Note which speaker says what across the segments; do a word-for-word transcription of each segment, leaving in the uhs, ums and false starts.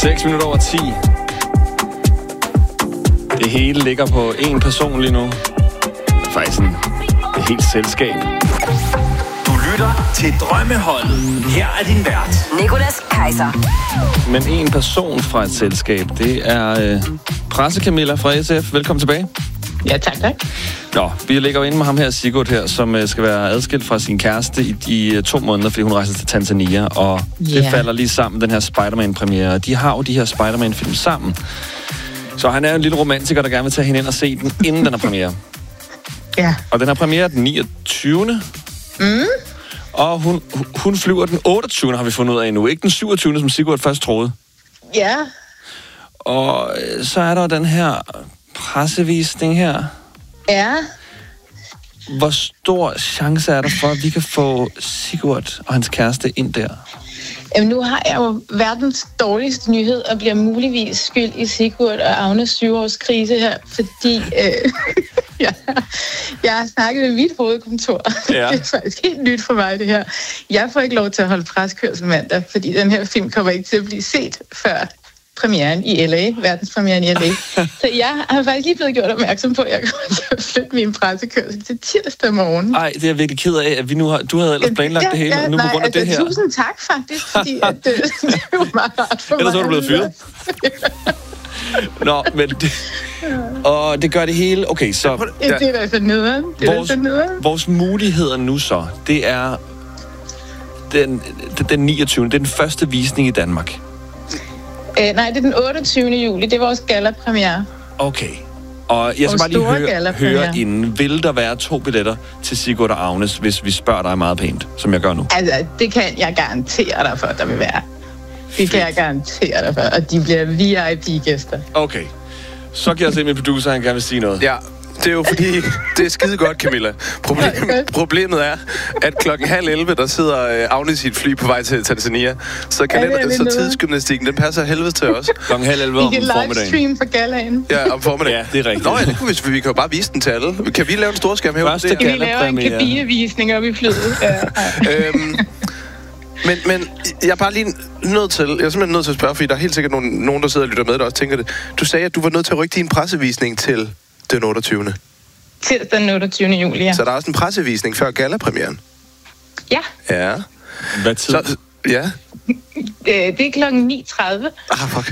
Speaker 1: seks minutter over ti. Det hele ligger på én person lige nu. Faktisk en, et helt selskab.
Speaker 2: Du lytter til Drømmeholdet. Her er din vært,
Speaker 3: Nicolas Kaiser.
Speaker 1: Men en person fra et selskab, det er øh, Presse Camilla fra S F. Velkommen tilbage.
Speaker 4: Ja, tak, tak.
Speaker 1: Nå, vi ligger jo inde med ham her, Sigurd her, som øh, skal være adskilt fra sin kæreste i de to måneder, fordi hun rejser til Tanzania, og yeah. det falder lige sammen, den her Spider-Man-premiere. De har jo de her Spider-Man-film sammen. Så han er en lille romantiker, der gerne vil tage hende ind og se den, inden den er premiere.
Speaker 4: Ja.
Speaker 1: Og den her premiere den niogtyvende
Speaker 4: Mm.
Speaker 1: Og hun, hun flyver den otteogtyvende har vi fundet ud af nu. Ikke den syvogtyvende som Sigurd først troede.
Speaker 4: Ja.
Speaker 1: Og øh, så er der den her pressevisning her.
Speaker 4: Ja.
Speaker 1: Hvor stor chance er der for, at vi kan få Sigurd og hans kæreste ind der?
Speaker 4: Jamen, nu har jeg jo verdens dårligste nyhed, og bliver muligvis skyld i Sigurd og Agnes syvårskrise her, fordi øh, jeg, jeg har snakket med mit hovedkontor. Ja. Det er faktisk helt nyt for mig, det her. Jeg får ikke lov til at holde preskørsel mandag, fordi den her film kommer ikke til at blive set før premieren i L A, verdenspremieren i L A. Så jeg har faktisk lige blevet gjort opmærksom på, at jeg kommer til at flytte min pressekørsel til tirsdag morgen.
Speaker 1: Nej, det er jeg virkelig ked af, at vi nu har... Du havde ellers planlagt ja, det hele,
Speaker 4: ja,
Speaker 1: nu
Speaker 4: nej,
Speaker 1: på grund af
Speaker 4: altså,
Speaker 1: det her.
Speaker 4: Tusind tak faktisk, fordi at, det, det er jo meget rart for
Speaker 1: Ellers
Speaker 4: mig.
Speaker 1: var du blevet fyret. Nå, men det... Og det gør det hele... Okay, så...
Speaker 4: Ja, det er da så nederen. Det er
Speaker 1: vores,
Speaker 4: da så nederen.
Speaker 1: vores muligheder nu så, det er... Den, den niogtyvende Det er den første visning i Danmark.
Speaker 4: Øh, nej, det er den otteogtyvende juli. Det er vores gala-premiere.
Speaker 1: Okay. Og jeg skal bare lige høre, høre inden. Vil der være to billetter til Sigurd og Agnes, hvis vi spørger dig meget pænt, som jeg gør nu?
Speaker 4: Altså, det kan jeg garantere dig for, at der vil være. Det kan jeg garantere dig for, og de bliver V I P-gæster.
Speaker 1: Okay. Så kan jeg se min producer, han gerne vil sige noget.
Speaker 5: Ja. Det er jo fordi, det er skide godt, Camilla. Problem, problemet er, at klokken halv elleve, der sidder øh, Agnes i et fly på vej til Tanzania. Så, kan ja, den, så tidsgymnastikken, den passer helvede til os.
Speaker 1: Klokken halv elleve om formiddagen.
Speaker 4: Vi kan livestream for galaen.
Speaker 5: Ja, om formiddagen.
Speaker 1: Ja, det er rigtigt.
Speaker 5: Nå ja, det kunne vi, vi kan jo bare vise den til alle. Kan vi lave en stor skærm herude?
Speaker 4: Kan vi lave en kabinevisning op i flyet? Ja.
Speaker 5: øhm, men, men jeg er bare lige nødt til, jeg er simpelthen nødt til at spørge, fordi der er helt sikkert nogen, nogen der sidder og lytter med, der også tænker det. Du sagde, at du var nødt til at rykke din pressevisning til den otteogtyvende
Speaker 4: Tirsdag den otteogtyvende juli, ja.
Speaker 5: Så der er også en pressevisning før gala-premieren?
Speaker 4: Ja.
Speaker 5: Ja.
Speaker 1: Hvad tid?
Speaker 5: Så, ja.
Speaker 4: Det er klokken ni tredive
Speaker 5: Ah, fuck.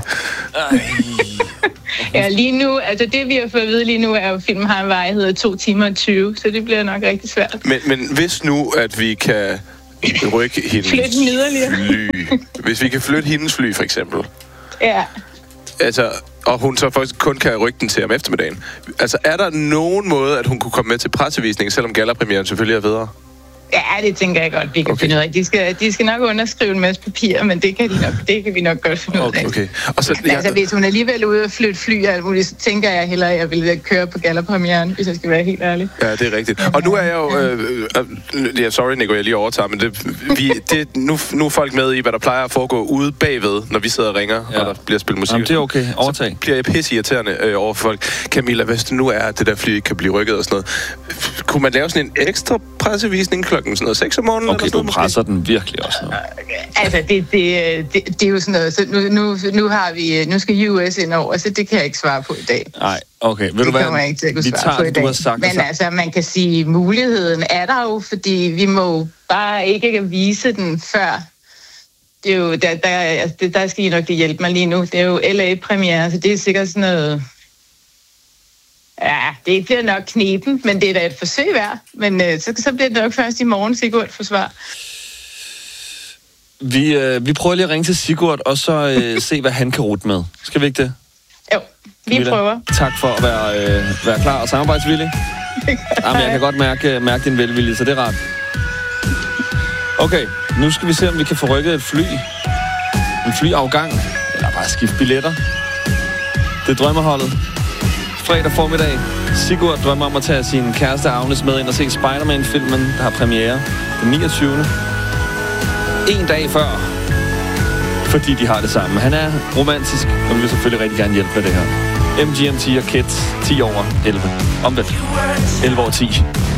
Speaker 4: Ja, lige nu, altså det vi har fået at vide lige nu, er jo, at filmen har en varighed af to timer og tyve, så det bliver nok rigtig svært.
Speaker 5: Men, men hvis nu, at vi kan rykke hendes fly, hvis vi kan flytte hendes fly, for eksempel.
Speaker 4: Ja.
Speaker 5: Altså, og hun så faktisk kun kan rykke den til om eftermiddagen. Altså, er der nogen måde, at hun kunne komme med til pressevisningen, selvom gala-premieren selvfølgelig er videre?
Speaker 4: Ja, det tænker jeg godt, vi kan okay. finde ud af. De skal, de skal nok underskrive en masse papir, men det kan, de nok, det kan vi nok godt finde
Speaker 5: okay,
Speaker 4: ud af.
Speaker 5: Okay. Og så,
Speaker 4: jeg... Altså, hvis hun alligevel er ude og flytte fly og alt muligt, så tænker jeg hellere, at jeg vil køre på gala-premieren, hvis jeg skal være helt ærlig.
Speaker 5: Ja, det er rigtigt. Og nu er jeg jo... Øh, øh, ja, sorry, Nico, jeg lige overtager, men det, vi, det, nu, nu er folk med i, hvad der plejer at foregå ude bagved, når vi sidder og ringer, ja. Og der bliver spillet musik.
Speaker 1: Jamen, det er okay. Overtag.
Speaker 5: Så bliver jeg pisseirriterende øh, over for folk. Camilla, hvis det nu er, at det der fly ikke kan blive rykket og sådan noget, kunne man lave sådan en ekstra pressevisning klokken sådan noget seks om morgenen?
Speaker 1: Okay, du presser den virkelig også.
Speaker 4: Altså, det, det, det, det er jo sådan noget, så nu, nu, nu har vi, nu skal U S ind over, så det kan jeg ikke svare på i dag.
Speaker 1: Nej, okay. Ved
Speaker 4: det
Speaker 1: du hvad?
Speaker 4: kommer jeg ikke til at kunne
Speaker 1: vi
Speaker 4: svare
Speaker 1: tager,
Speaker 4: på i dag.
Speaker 1: har sagt,
Speaker 4: Men altså, man kan sige, muligheden er der jo, fordi vi må bare ikke vise den før. Det er jo, der, der, altså, der skal I nok det hjælpe mig lige nu. Det er jo L A-premiere, så det er sikkert sådan noget... Ja, det bliver nok knepen, men det er da et forsøg værd. Men øh, så, så bliver det nok først i morgen, Sigurd, for svar.
Speaker 1: Vi, øh, vi prøver lige at ringe til Sigurd, og så øh, se, hvad han kan rute med. Skal vi ikke det?
Speaker 4: Jo, vi Camilla, prøver.
Speaker 1: Tak for at være, øh, være klar og samarbejdsvillig. Jamen, jeg kan godt mærke, mærke din velvilje, så det er rart. Okay, nu skal vi se, om vi kan få rykket et fly. En flyafgang. Eller bare skifte billetter. Det er Drømmeholdet. Fredag formiddag. Sigurd drømmer om at tage sin kæreste Agnes med ind og se Spider-Man-filmen, der har premiere den niogtyvende En dag før. Fordi de har det sammen. Han er romantisk, og vi vil selvfølgelig rigtig gerne hjælpe med det her. M G M T og Kids, ti over elleve. Omvendt. elleve over ti.